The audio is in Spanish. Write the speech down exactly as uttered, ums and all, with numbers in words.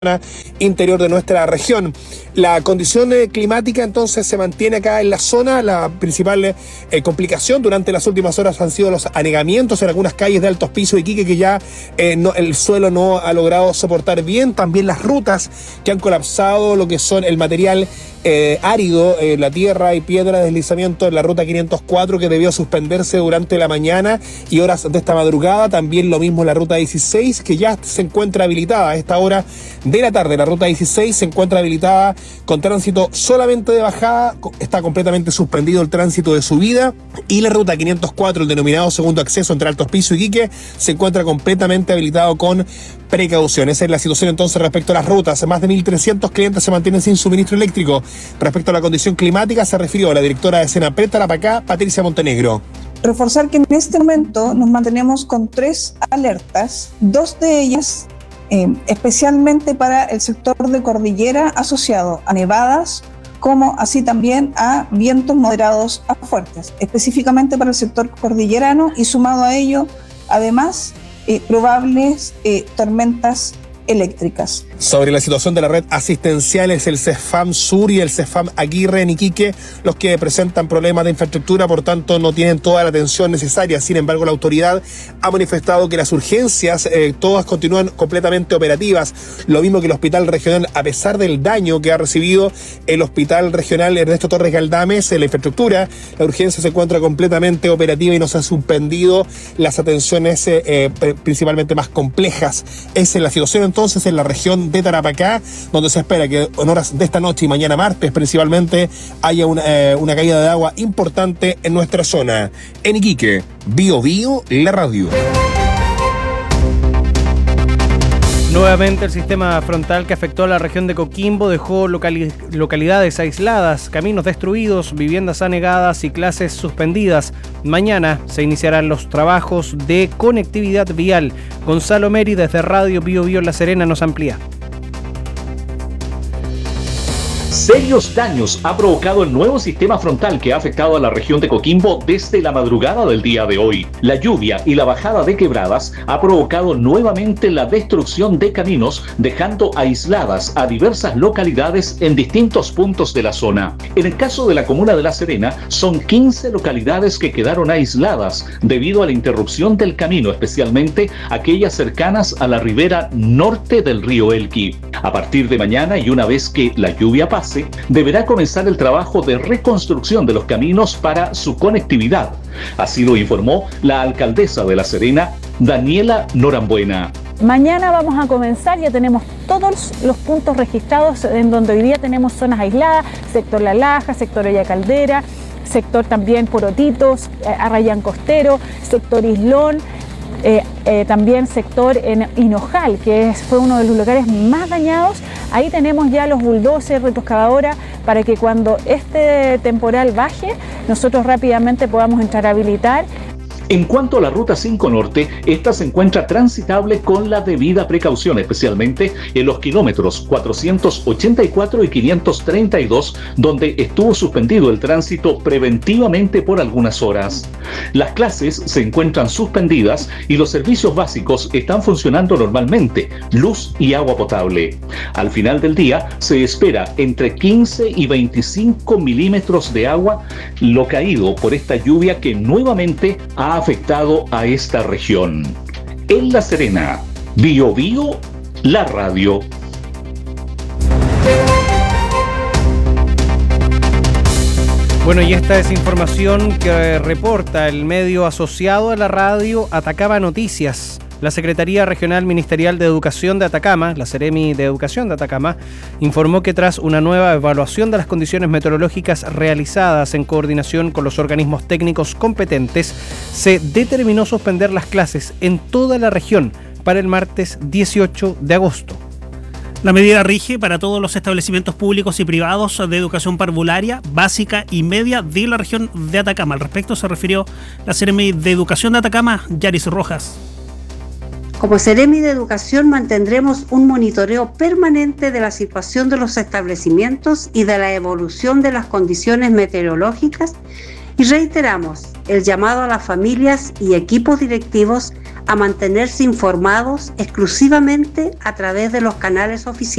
interior de nuestra región. La condición eh, climática entonces se mantiene acá en la zona. La principal eh, complicación durante las últimas horas han sido los anegamientos en algunas calles de altos pisos de Iquique que ya eh, no, el suelo no ha logrado soportar bien. También las rutas que han colapsado, lo que son el material eh, árido, eh, la tierra y piedra de deslizamiento en la ruta quinientos cuatro que debió suspenderse durante la mañana y horas de esta madrugada. También lo mismo la ruta dieciséis que ya se encuentra habilitada a esta hora de la tarde. La ruta dieciséis se encuentra habilitada con tránsito solamente de bajada, está completamente suspendido el tránsito de subida, y la ruta quinientos cuatro, el denominado segundo acceso entre Altos Pisos y Iquique, se encuentra completamente habilitado con precaución. Esa es la situación entonces respecto a las rutas. Más de mil trescientos clientes se mantienen sin suministro eléctrico. Respecto a la condición climática se refirió a la directora de Senapred Tarapacá, Patricia Montenegro. Reforzar que en este momento nos mantenemos con tres alertas, dos de ellas Eh, especialmente para el sector de cordillera asociado a nevadas, como así también a vientos moderados a fuertes, específicamente para el sector cordillerano, y sumado a ello, además, eh, probables eh, tormentas eléctricas. Sobre la situación de la red asistencial, es el CEFAM Sur y el CEFAM Aguirre en Iquique los que presentan problemas de infraestructura, por tanto no tienen toda la atención necesaria. Sin embargo, la autoridad ha manifestado que las urgencias eh, todas continúan completamente operativas, lo mismo que el hospital regional, a pesar del daño que ha recibido el hospital regional Ernesto Torres Galdames. En la infraestructura, la urgencia se encuentra completamente operativa y no se han suspendido las atenciones eh, eh, principalmente más complejas. Esa es la situación entonces en la región de Tarapacá, donde se espera que en horas de esta noche y mañana martes principalmente haya una, eh, una caída de agua importante en nuestra zona. En Iquique, Bio Bio, la radio. Nuevamente el sistema frontal que afectó a la región de Coquimbo dejó locali- localidades aisladas, caminos destruidos, viviendas anegadas y clases suspendidas. Mañana se iniciarán los trabajos de conectividad vial. Gonzalo Meri desde Radio Bio Bio La Serena nos amplía. Serios daños ha provocado el nuevo sistema frontal que ha afectado a la región de Coquimbo desde la madrugada del día de hoy. La lluvia y la bajada de quebradas ha provocado nuevamente la destrucción de caminos, dejando aisladas a diversas localidades en distintos puntos de la zona. En el caso de la comuna de La Serena, son quince localidades que quedaron aisladas debido a la interrupción del camino, especialmente aquellas cercanas a la ribera norte del río Elqui. A partir de mañana, y una vez que la lluvia pase, deberá comenzar el trabajo de reconstrucción de los caminos para su conectividad. Así lo informó la alcaldesa de La Serena, Daniela Norambuena. Mañana vamos a comenzar, ya tenemos todos los puntos registrados en donde hoy día tenemos zonas aisladas, sector La Laja, sector Olla Caldera, sector también Porotitos, eh, Arrayán Costero, sector Islón, eh, eh, también sector en Hinojal, que es, fue uno de los lugares más dañados. Ahí tenemos ya los bulldozers, retroexcavadoras, para que cuando este temporal baje, nosotros rápidamente podamos entrar a habilitar. En cuanto a la Ruta cinco Norte, esta se encuentra transitable con la debida precaución, especialmente en los kilómetros cuatrocientos ochenta y cuatro y quinientos treinta y dos, donde estuvo suspendido el tránsito preventivamente por algunas horas. Las clases se encuentran suspendidas y los servicios básicos están funcionando normalmente, luz y agua potable. Al final del día, se espera entre quince y veinticinco milímetros de agua, lo caído por esta lluvia que nuevamente ha afectado a esta región. En La Serena, Bio Bio, la radio. Bueno, y esta es información que reporta el medio asociado a la radio Atacama Noticias. La Secretaría Regional Ministerial de Educación de Atacama, la Seremi de Educación de Atacama, informó que tras una nueva evaluación de las condiciones meteorológicas realizadas en coordinación con los organismos técnicos competentes, se determinó suspender las clases en toda la región para el martes dieciocho de agosto. La medida rige para todos los establecimientos públicos y privados de educación parvularia, básica y media de la región de Atacama. Al respecto se refirió la Seremi de Educación de Atacama, Yaris Rojas. Como Seremi de Educación mantendremos un monitoreo permanente de la situación de los establecimientos y de la evolución de las condiciones meteorológicas Y reiteramos el llamado a las familias y equipos directivos a mantenerse informados exclusivamente a través de los canales oficiales.